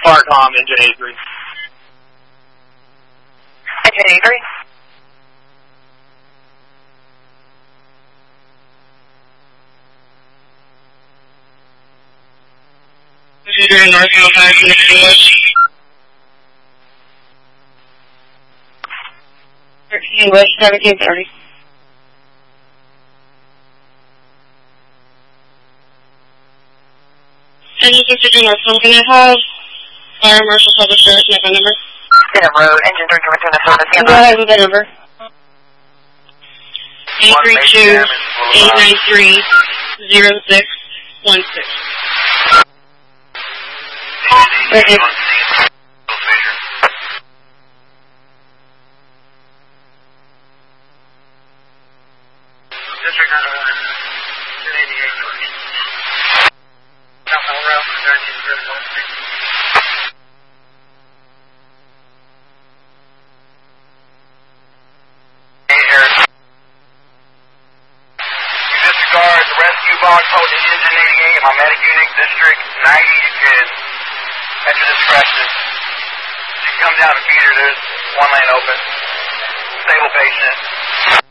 Farcom, engine 83. Engine 83. Northbound 5 West. 13 West 1730. Engine 63 Northbound, can I have Fire Marshal Public Sheriff make my number? Denham Road, engine 3 coming through the service. Go ahead with that number. 832-893-0616. Thank you. Box hold the engine 88 in my medic unit, district 90. You can, at your discretion, you can come down to Peter. There's one lane open. Stable patient.